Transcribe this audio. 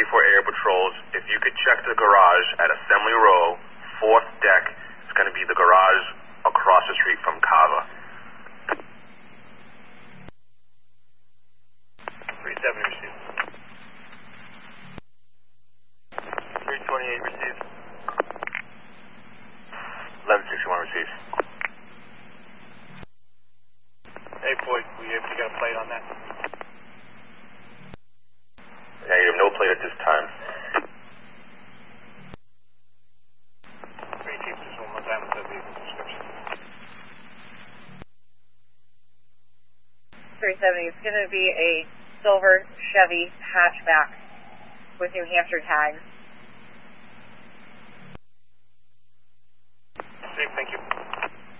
384 Air Patrols, if you could check the garage at Assembly Row, 4th deck. It's going to be the garage across the street from Kava. 37 received. 328 received. 1161 received. Hey, Boyd, we able to get a plate on that? Negative, no plate at this time. 3 Chiefs, just one more time with the vehicle description. 370, it's going to be a silver Chevy hatchback with New Hampshire tags. Thank you.